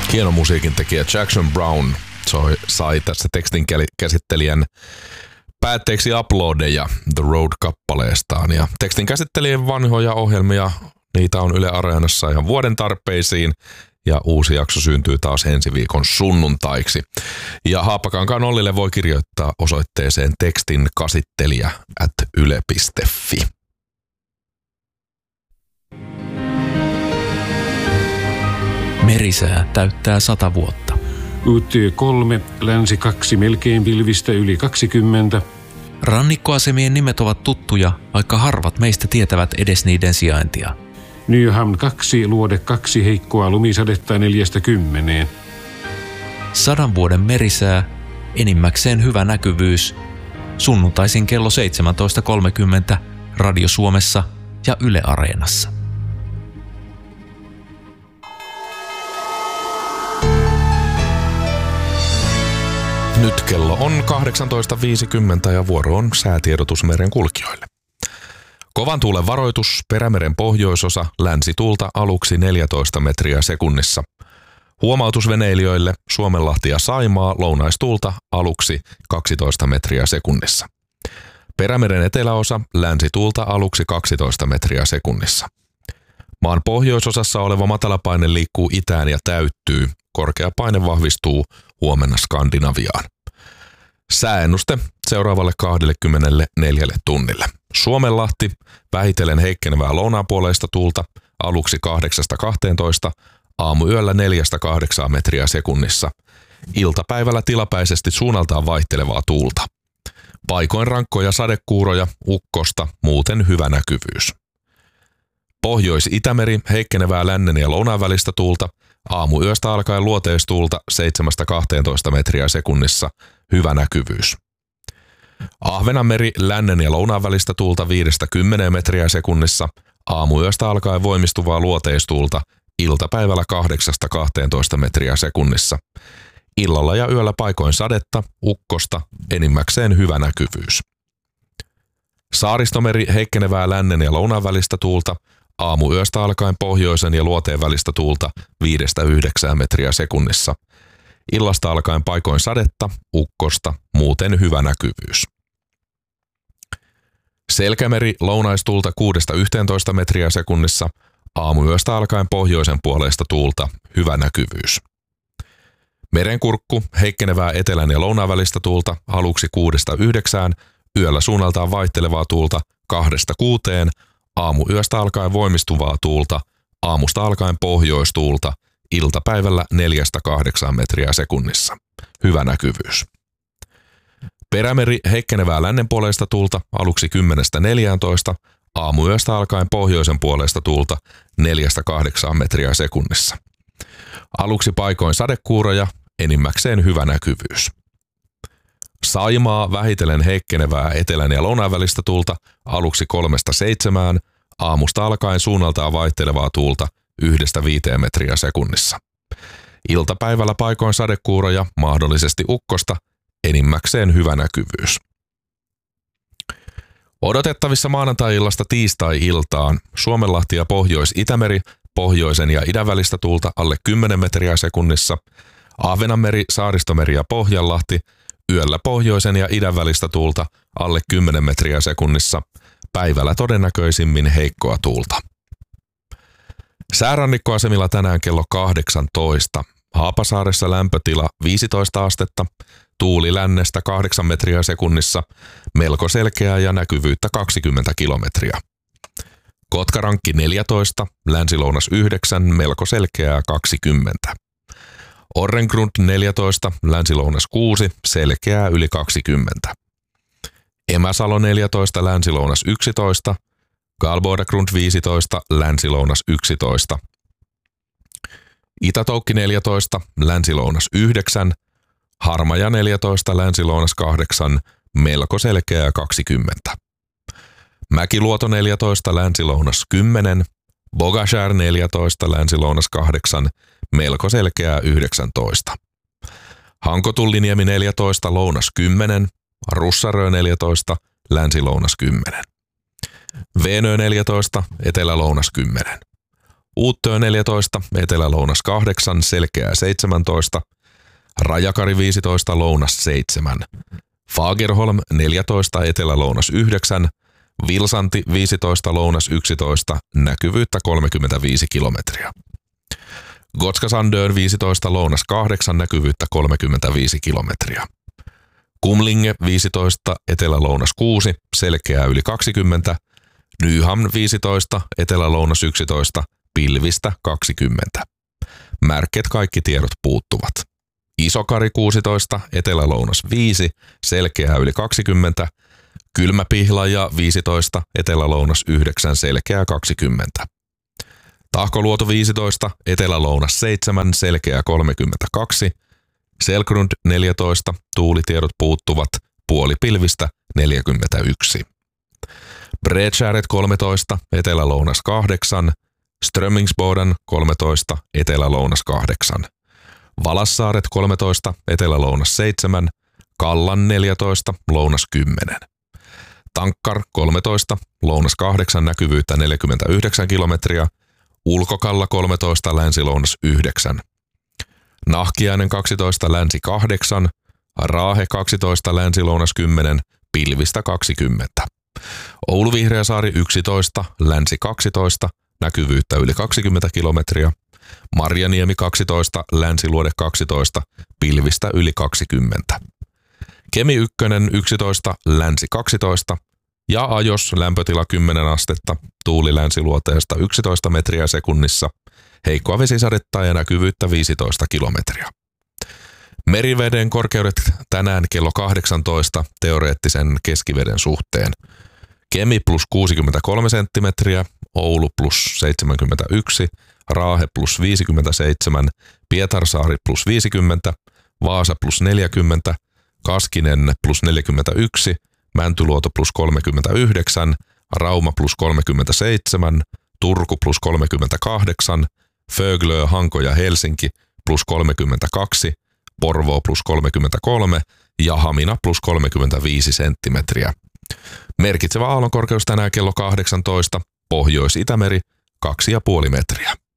Hieno musiikin tekijä Jackson Browne sai tässä tekstin käsittelijän päätteeksi uploadeja The Road-kappaleestaan. Ja tekstin käsittelijän vanhoja ohjelmia, niitä on Yle Areenassa ihan vuoden tarpeisiin. Ja uusi jakso syntyy taas ensi viikon sunnuntaiksi. Ja Haapakankaan Ollille voi kirjoittaa osoitteeseen tekstinkäsittelijä@yle.fi. Merisää täyttää 100 vuotta. UT3, länsi 2, melkein pilvistä yli 20. Rannikkoasemien nimet ovat tuttuja, vaikka harvat meistä tietävät edes niiden sijaintia. Nyham 2, luode 2, heikkoa lumisadetta 4-10. 100 vuoden merisää, enimmäkseen hyvä näkyvyys. Sunnuntaisin kello 17.30 Radio Suomessa ja Yle Areenassa. Nyt kello on 18.50 ja vuoro on säätiedotus meren kulkijoille. Kovan tuulen varoitus, Perämeren pohjoisosa, länsituulta aluksi 14 metriä sekunnissa. Huomautus veneilijöille, Suomenlahti ja Saimaa, lounaistuulta aluksi 12 metriä sekunnissa. Perämeren eteläosa, länsituulta aluksi 12 metriä sekunnissa. Maan pohjoisosassa oleva matalapaine liikkuu itään ja täyttyy. Korkea paine vahvistuu huomenna Skandinaviaan. Sääennuste seuraavalle 24 tunnille. Suomenlahti, vähitellen heikkenevää lounaanpuoleista tuulta, aluksi 8-12, aamuyöllä 4-8 metriä sekunnissa. Iltapäivällä tilapäisesti suunnaltaan vaihtelevaa tuulta. Paikoin rankkoja sadekuuroja, ukkosta, muuten hyvä näkyvyys. Pohjois-Itämeri, heikkenevää lännen ja lounaan välistä tuulta, aamuyöstä alkaen luoteistuulta 7-12 metriä sekunnissa, hyvä näkyvyys. Ahvenanmeri, lännen ja lounaan välistä tuulta 5-10 metriä sekunnissa, aamuyöstä alkaen voimistuvaa luoteistuulta, iltapäivällä 8-12 metriä sekunnissa. Illalla ja yöllä paikoin sadetta, ukkosta, enimmäkseen hyvä näkyvyys. Saaristomeri, heikkenevää lännen ja lounaan välistä tuulta, aamuyöstä alkaen pohjoisen ja luoteen välistä tuulta 5-9 metriä sekunnissa. Illasta alkaen paikoin sadetta, ukkosta, muuten hyvä näkyvyys. Selkämeri, lounaistuulta 6-11 metriä sekunnissa, aamuyöstä alkaen pohjoisen puoleista tuulta, hyvä näkyvyys. Merenkurkku, heikkenevää etelän ja lounaan välistä tuulta, aluksi 6-9, yöllä suunnaltaan vaihtelevaa tuulta 2-6, aamuyöstä alkaen voimistuvaa tuulta, aamusta alkaen pohjoistuulta, iltapäivällä 4-8 metriä sekunnissa. Hyvä näkyvyys. Perämeri, heikkenevää lännenpuoleista tuulta, aluksi 10-14, aamuyöstä alkaen pohjoisen puolesta tuulta 4-8 metriä sekunnissa. Aluksi paikoin sadekuuroja, enimmäkseen hyvä näkyvyys. Saimaa, vähitellen heikkenevää etelän ja lounaan välistä tuulta, aluksi 3-7, aamusta alkaen suunnaltaan vaihtelevaa tuulta 1-5 metriä sekunnissa. Iltapäivällä paikoin sadekuuroja, mahdollisesti ukkosta, enimmäkseen hyvä näkyvyys. Odotettavissa maanantai-illasta tiistai-iltaan Suomenlahti ja Pohjois-Itämeri, pohjoisen ja idän välistä tuulta alle 10 metriä sekunnissa, Ahvenanmeri, Saaristomeri ja Pohjanlahti, yöllä pohjoisen ja idän välistä tuulta alle 10 metriä sekunnissa, päivällä todennäköisimmin heikkoa tuulta. Säärannikkoasemilla tänään kello 18. Haapasaaressa lämpötila 15 astetta, tuuli lännestä 8 metriä sekunnissa, melko selkeää ja näkyvyyttä 20 kilometriä. Kotkarankki 14, länsilounas 9, melko selkeää 20. Orrengrund 14, länsilounas 6, selkeää yli 20. Emäsalo 14, länsilounas 11, Galbordagrund 15, länsilounas 11. Itätoukki 14, länsilounas 9, Harmaja 14, länsilounas 8, melko selkeää 20. Mäkiluoto 14, länsilounas 10, Bogashär 14, länsilounas 8, melko selkeää 19. Hankotulliniemi 14, lounas 10, Russarö 14, länsilounas 10. Veenö 14, etelälounas 10. Uuttöö 14, etelä-lounas 8, selkeää 17, Rajakari 15, lounas 7, Fagerholm 14, etelä-lounas 9, Vilsanti 15, lounas 11, näkyvyyttä 35 kilometriä. Gotska Sandön 15, lounas 8, näkyvyyttä 35 kilometriä. Kumlinge 15, etelä-lounas 6, selkeää yli 20, Nyhamn 15, etelä-lounas 11, pilvistä 20. Märket kaikki tiedot puuttuvat. Isokari 16, etelä-lounas 5, selkeää yli 20, Kylmäpihlaja 15, etelä-lounas 9, selkeää 20. Tahkoluoto 15, etelä-lounas 7, selkeää 32, Selgrund 14, tuulitiedot puuttuvat, puolipilvistä 41. Bredskäret 13, etelä-lounas 8, Strömmingsboden 13, etelä-lounas 8. Valassaaret 13, etelä-lounas 7, Kallan 14, lounas 10. Tankkar 13, lounas 8, näkyvyyttä 49 kilometriä, Ulkokalla 13, länsi-lounas 9. Nahkiainen 12, länsi 8, Raahe 12, länsi-lounas 10, pilvistä 20. Oulu Vihreäsaari 11, länsi 12, näkyvyyttä yli 20 kilometriä, Marjaniemi 12, länsiluode 12, pilvistä yli 20. Kemi 1, 11, länsi 12 ja Ajos lämpötila 10 astetta, tuuli länsiluoteesta 11 metriä sekunnissa, heikkoa vesisadetta ja näkyvyyttä 15 kilometriä. Meriveden korkeudet tänään kello 18 teoreettisen keskiveden suhteen. Kemi plus 63 senttimetriä, Oulu plus 71, Raahe plus 57, Pietarsaari plus 50, Vaasa plus 40, Kaskinen plus 41, Mäntyluoto plus 39, Rauma plus 37, Turku plus 38, Föglö, Hanko ja Helsinki plus 32, Porvoo plus 33 ja Hamina plus 35 senttimetriä. Merkitsevä aallonkorkeus tänään kello 18, Pohjois-Itämeri 2,5 metriä.